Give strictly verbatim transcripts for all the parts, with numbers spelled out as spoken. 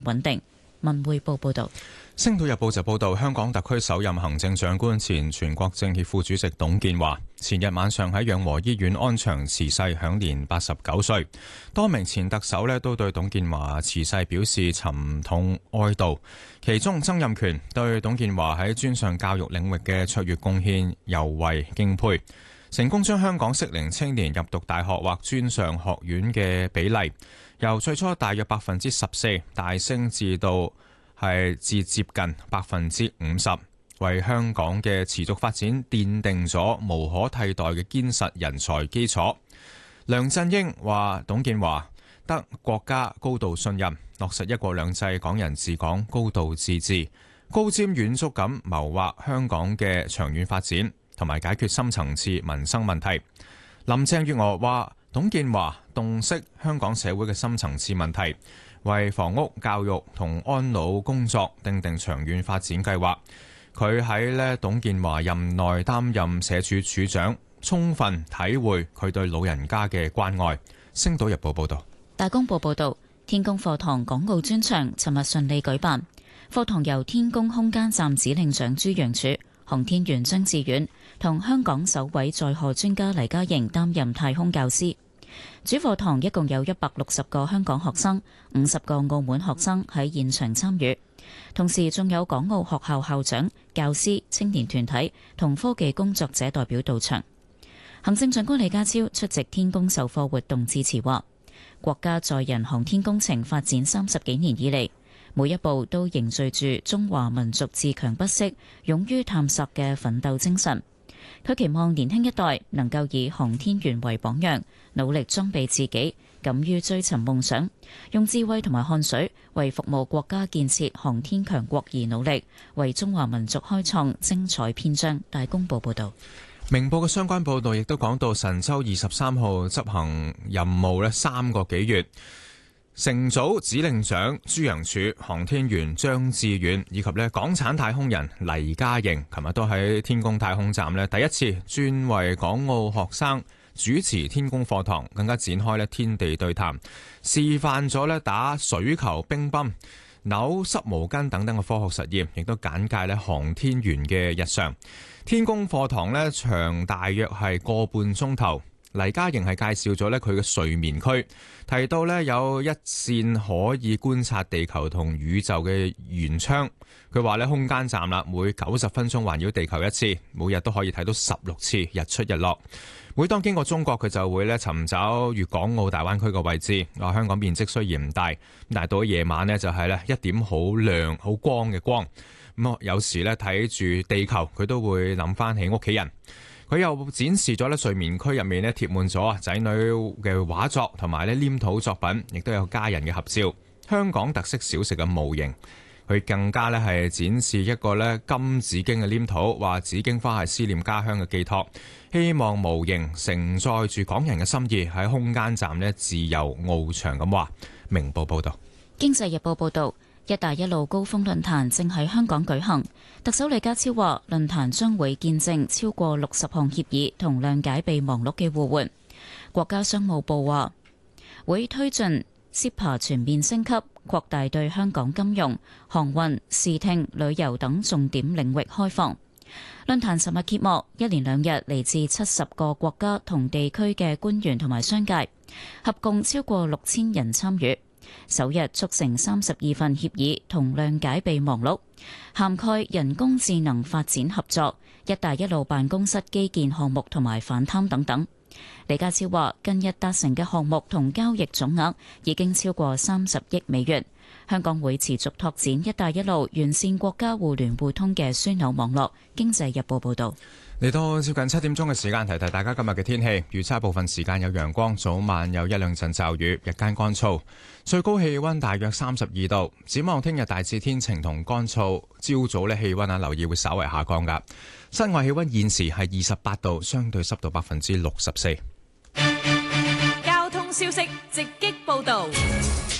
穩定。文匯報報道。 星島日報就報道，香港特區首任行政長官前全國政協副主席董建華前日晚上喺養和醫院安詳辭世，享年八十九歲。多名前特首呢都對董建華辭世表示沉痛哀悼，其中曾蔭權對董建華喺專上教育領域嘅卓越貢獻尤為敬佩，成功將香港適齡青年入讀大學或專上學院嘅比例由最初大約百分之十四大升至到係至接近百分之五十，為香港嘅持續發展奠定咗無可替代嘅堅實人才基礎。梁振英話：董建華得國家高度信任，落實一國兩制、港人治港、高度自治，高瞻遠矚咁謀劃香港嘅長遠發展，同埋解決深層次民生問題。林鄭月娥話：董建華洞悉香港社會嘅深層次問題，為房屋、教育同安老工作訂定長遠發展計劃。佢喺呢董建華任內擔任社署署長，充分體會佢對老人家嘅關愛。星島日報報道。 大公報報道，天宮課堂港澳專場尋日順利舉辦。課堂由天宮空間站指令長朱楊柱、航天員張志遠同香港首位載荷專家黎嘉瑩擔任太空教師。主課堂一共有一百六十個香港學生、五十個澳門學生喺現場參與，同時仲有港澳學校校長、教師、青年團體同科技工作者代表到場。行政長官李家超出席天宮授課活動致辭話：國家載人航天工程發展三十幾年以嚟，每一步都凝聚住中華民族自強不息、勇於探索嘅奮鬥精神。佢期望年輕一代能夠以航天員為榜樣，努力裝備自己，敢於追尋夢想，用智慧同埋汗水為服務國家建設航天強國而努力，為中華民族開創精彩篇章。大公報報道。 明報嘅相關報導亦都講到，神舟二十三號執行任務呢三個幾月，乘組指令長朱楊柱、航天員張志遠以及咧港產太空人黎嘉瑩，琴日都喺天宮太空站咧第一次專為港澳學生主持天宮課堂，更加展開咧天地對談，示範咗咧打水球、乒乓、扭濕毛巾等等嘅科學實驗，亦都簡介咧航天員嘅日常。天宮課堂咧長大約係個半鐘頭。黎嘉瑩係介紹咗咧佢嘅睡眠區，提到咧有一扇可以觀察地球同宇宙嘅圓窗。佢話咧空間站啦，每九十分鐘環繞地球一次，每日都可以睇到十六次日出日落。每當經過中國，佢就會咧尋找粵港澳大灣區嘅位置。話香港面積雖然唔大，但係到咗夜晚呢，就係咧一點好亮好光嘅光。咁有時咧睇住地球，佢都會諗翻起屋企人。佢又展示咗咧睡眠區入面咧貼滿咗啊仔女嘅畫作同埋咧黏土作品，亦都有家人嘅合照。香港特色小食嘅模型，佢更加咧係展示一個咧金紫荊嘅黏土，話紫荊花係思念家鄉嘅寄託，希望模型承載住港人嘅心意喺空間站咧自由翱翔咁話。明報報道。 經濟日報報道。一帶一路高峰論壇正喺香港舉行，特首李家超話論壇將會見證超過六十項協議同諒解備忘錄嘅互換。國家商務部話會推進 C E P A 全面升級，擴大對香港金融、航運、視聽、旅遊等重點領域開放。論壇尋日揭幕，一連兩日嚟自七十個國家同地區嘅官員同埋商界，合共超過六千人參與。首日促成三十二份協議同諒解備忘錄，涵蓋人工智能發展合作、一帶一路辦公室基建項目同埋反貪等等。李家超話，近日達成嘅項目同交易總額已經超過三十億美元。香港會持續拓展一帶一路完善國家互聯互通嘅樞紐網絡。經濟日報報道。 嚟到接近七點鐘嘅時間，提提大家今日嘅天氣預測。部分時間有陽光，早晚有一兩陣驟雨，日間乾燥，最高氣溫大約三十二度。展望聽日大致天晴同乾燥，朝早呢氣溫啊留意會稍為下降噶。室外氣溫現時係二十八度，相對濕度百分之六十四。 交通消息直擊報道。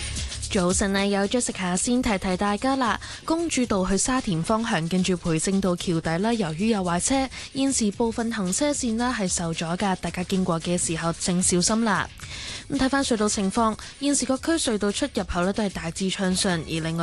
早晨啊，有 Jessica 先提提大家啦。公主道去沙田方向，跟住培正道橋底啦，由於有壞車，現時部分行車線啦係受阻噶，大家經過嘅時候請小心啦。咁睇翻隧道情況，現時各區隧道出入口咧都係大致暢順，而另外